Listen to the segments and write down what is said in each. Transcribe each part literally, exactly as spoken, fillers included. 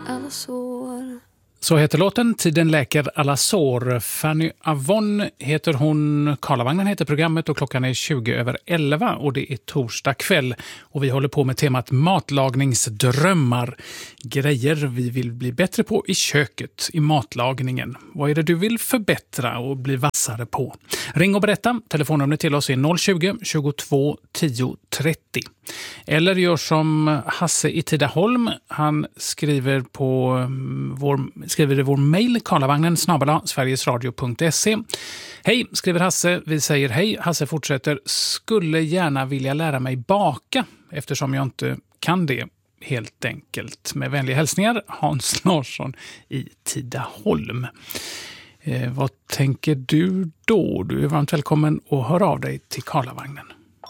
alla sår. Så heter låten Tiden läker alla sår. Fanny Avon heter hon, Karlavagnen heter programmet och klockan är tjugo över elva och det är torsdag kväll. Och vi håller på med temat matlagningsdrömmar. Grejer vi vill bli bättre på i köket, i matlagningen. Vad är det du vill förbättra och bli vassare på? Ring och berätta. Telefonnumret till oss är noll tjugo, tjugotvå, tio, trettio. Eller gör som Hasse i Tidaholm. Han skriver på vår, skriver i vår mejl karlavagnen snabel-a sverigesradio punkt se. Hej, skriver Hasse. Vi säger hej. Hasse fortsätter. Skulle gärna vilja lära mig baka eftersom jag inte kan det helt enkelt. Med vänliga hälsningar Hans Larsson i Tidaholm. Eh, vad tänker du då? Du är varmt välkommen och hör av dig till Karlavagnen.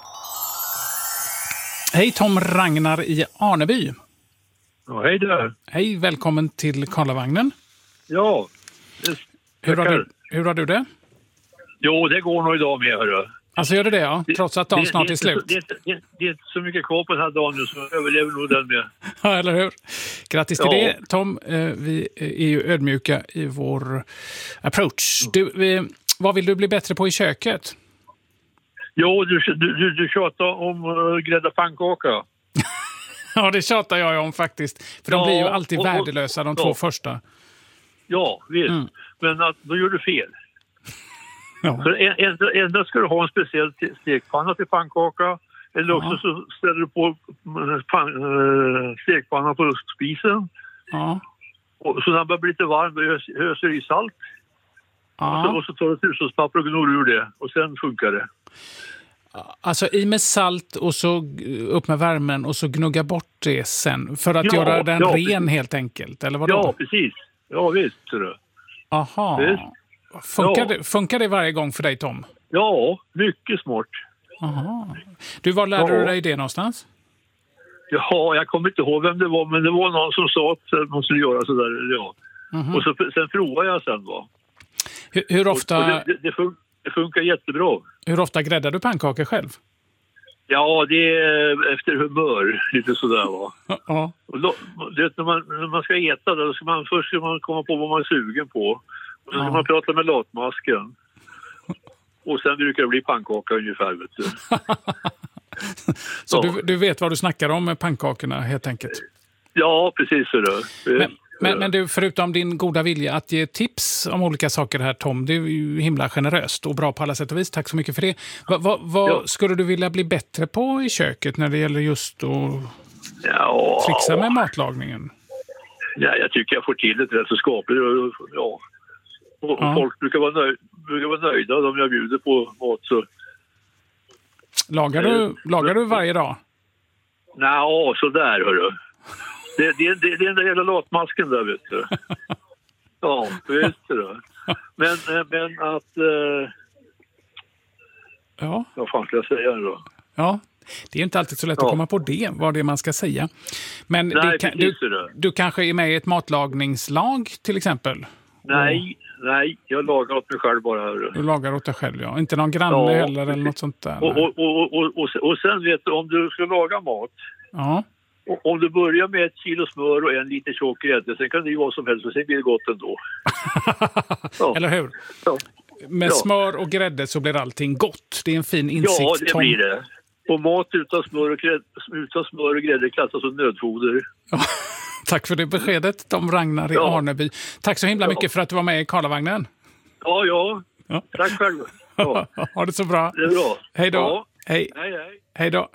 Hej Tom Ragnar i Arneby. Ja, hej där. Hej, välkommen till Karlavagnen. Ja. Det, hur, har du, hur har du det? Jo, det går nog idag med, hörru. Alltså gör det det, ja? Trots att dagen det, snart det, är slut. Det, det, det, det är inte så mycket kvar på den här dagen nu, så jag överlever nog den med. Ja, eller hur? Grattis till ja. det, Tom. Vi är ju ödmjuka i vår approach. Du, vi, vad vill du bli bättre på i köket? Jo, du, du, du tjatar om uh, grädda pannkaka. Ja, det tjatar jag om faktiskt. För ja, de blir ju alltid och, och, värdelösa, de ja. två första. Ja, visst. Mm. Men att, då gör du fel. Ja. För endast ska du ha en speciell stekpanna till pannkaka. Eller också ja. så ställer du på pan, äh, stekpannan på spisen. Ja. Och så när den börjar bli lite varm, då öser du i salt. Ja. Och, så, och så tar du hushållspapper och gnor ur det. Och sen funkar det. Alltså i med salt och så upp med värmen och så gnugga bort det sen. För att ja, göra den ja, ren precis. helt enkelt, eller vadå? Ja, precis. Ja, visst. Du. Aha. Visst. Funkar, ja. det, funkar det varje gång för dig, Tom? Ja, mycket smart. Aha. Du, var lärde ja. du dig det någonstans? Ja, jag kommer inte ihåg vem det var, men det var någon som sa att man skulle göra sådär. Ja. Mm-hmm. Och så, sen provade jag sen, va? Hur, hur ofta... Och, och det, det, fun- det funkar jättebra. Hur ofta gräddar du pannkakor själv? Ja, det är efter humör, lite sådär, va? Ja. Och då, det, när, man, när man ska äta, då ska man, först ska man komma på vad man är sugen på. Och så ska ja. man prata med latmasken. Och sen brukar det bli pannkaka ungefär, vet du. Så ja. du, du vet vad du snackar om med pannkakorna, helt enkelt? Ja, precis så det. Men, men, men du, förutom din goda vilja att ge tips om olika saker här, Tom, det är ju himla generöst och bra på alla sätt och vis. Tack så mycket för det. Va, va, vad ja. skulle du vilja bli bättre på i köket när det gäller just att ja. trixa med matlagningen? Ja, jag tycker jag får till det rätt så skapligt. Ja. Och ja. folk brukar vara, nöj, brukar vara nöjda om jag bjuder på mat. Så. Lagar, du, lagar du varje dag? Nej, så där, hörru. Det, det, det, det är den jävla latmasken där, vet du. Ja, visst du. Men, men att... Eh, ja. Vad fan ska jag säga då? Ja, det är inte alltid så lätt ja. att komma på det, vad det är man ska säga. Men Nej, det kan, precis, du, du. du kanske är med i ett matlagningslag, till exempel? Nej, och, nej. Jag lagar åt mig själv bara. Här. Du lagar åt dig själv, ja. Inte någon granne ja, heller eller något sånt där. Och, och, och, och, och, och sen vet du, om du ska laga mat... Ja. Om du börjar med ett kilo smör och en liter tjock grädde, sen kan det ju vara som helst och sen blir det gott ändå. Ja. Eller hur? Ja. Med ja. smör och grädde så blir allting gott. Det är en fin insikt. Ja, det Tom. blir det. Och mat utan smör och grädde, utan smör och grädde klassas som nödfoder. Ja. Tack för det beskedet, Tom Ragnar i ja. Arneby. Tack så himla ja. mycket för att du var med i Karlavagnen. Ja, ja. ja. Tack själv. Ja. Ha det så bra. Det är bra. Hej då. Ja. Hej. Hej, hej. Hej då.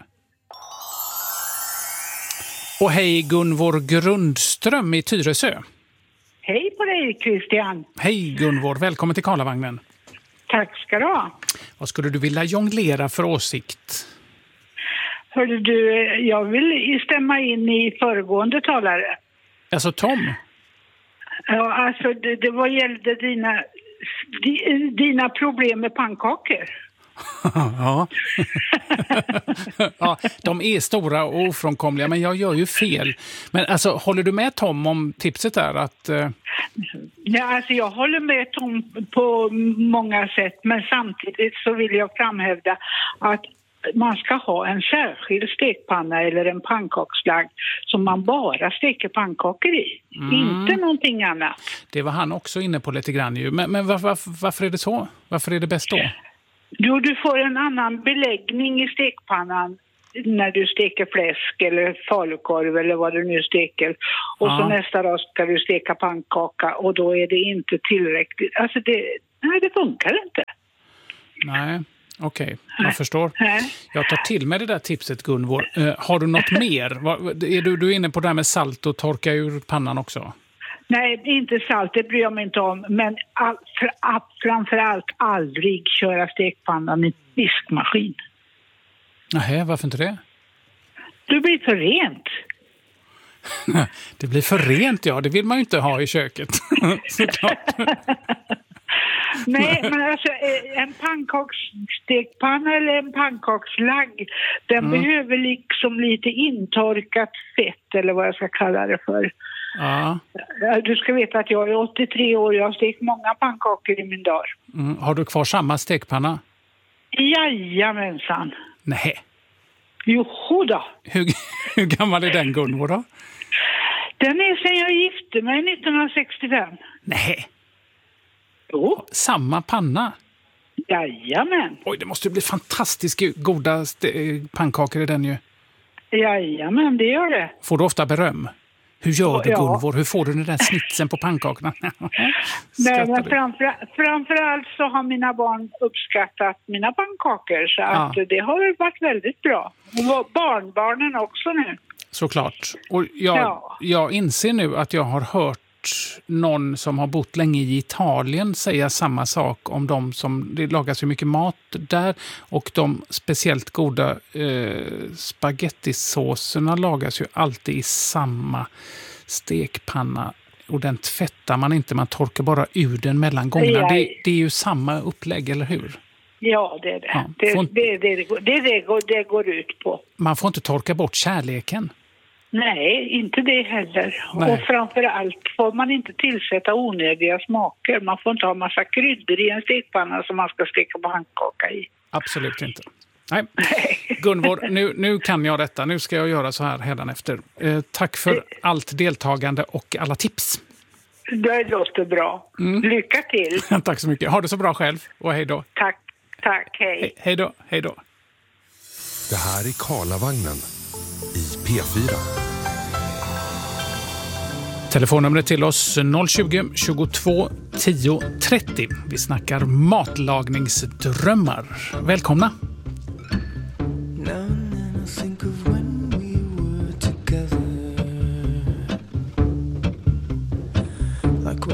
Och hej Gunvor Grundström i Tyresö. Hej på dig Christian. Hej Gunvor, välkommen till Karlavagnen. Tack ska du ha. Vad skulle du vilja jonglera för åsikt? Hörde du, jag vill stämma in i föregående talare. Alltså Tom? Ja, alltså det, det var gällde dina, dina problem med pannkakor. Ja. Ja, de är stora och ofrånkomliga, men jag gör ju fel. Men alltså, håller du med Tom om tipset där att... Uh... Ja, alltså jag håller med Tom på många sätt, men samtidigt så vill jag framhävda att man ska ha en särskild stekpanna eller en pannkakslagg som man bara steker pannkakor i. Mm. Inte någonting annat. Det var han också inne på lite grann ju. Men, men varför, varför, varför är det så? Varför är det bäst då? Jo, du får en annan beläggning i stekpannan när du steker fläsk eller falukorv eller vad du nu steker. Och ja. Så nästa dag ska du steka pannkaka och då är det inte tillräckligt. Alltså det, nej, det funkar inte. Nej, okej. Okay. Jag förstår. Nej. Jag tar till med det där tipset, Gunvor. Uh, har du något mer? Är du, du är inne på det här med salt och torka ur pannan också? Nej, inte salt, det bryr jag mig inte om. Men all, för, framförallt aldrig köra stekpannan i diskmaskin. Nej, varför inte det? Det blir för rent. Det blir för rent, ja. Det vill man ju inte ha i köket. Såklart. Nej, men alltså en pannkaksstekpanna eller en pannkakslagg, den mm. behöver liksom lite intorkat fett eller vad jag ska kalla det för. Ja. Du ska veta att jag är åttiotre år, jag har stekt många pannkakor i min dag. Mm. Har du kvar samma stekpanna? Jajamensan. Nej. Joho då. Hur, hur gammal är den, Gunvor då? Den är sedan jag gifte mig nittonhundrasextiofem. Nej. Jo. Samma panna? Jajamän. Oj, det måste bli fantastiskt goda st- pannkakor i den ju. Jajamän, det gör det. Får du ofta beröm? Hur gör du, ja. Gunvor? Hur får du den där snitsen på pannkakorna? Nej, men framför, framförallt så har mina barn uppskattat mina pannkakor. Så ja. Att det har varit väldigt bra. Och barnbarnen också nu. Såklart. Och jag, ja. jag inser nu att jag har hört någon som har bott länge i Italien säga samma sak om dem som, det lagas ju mycket mat där och de speciellt goda eh, spagettisåserna lagas ju alltid i samma stekpanna och den tvättar man inte, man torkar bara ur den mellan gångerna. Det, det är ju samma upplägg, eller hur? Ja, det är det. Ja, det, får, det, det, det, det, det, går, det går ut på. Man får inte torka bort kärleken. Nej, inte det heller. Nej. Och framförallt får man inte tillsätta onödiga smaker. Man får inte ha massa kryddor i en stekpanna som man ska steka pannkaka i. Absolut inte. Nej. Gunvor, nu, nu kan jag detta. Nu ska jag göra så här hädanefter. Eh, tack för allt deltagande och alla tips. Det låter bra. Mm. Lycka till. Tack så mycket. Ha det så bra själv och hej då. Tack, tack, hej. He- hej då, hej då. Det här är Karlavagnen i P fyra. Telefonnumret till oss noll tjugo, tjugotvå, tio, trettio. Vi snackar matlagningsdrömmar. Välkomna!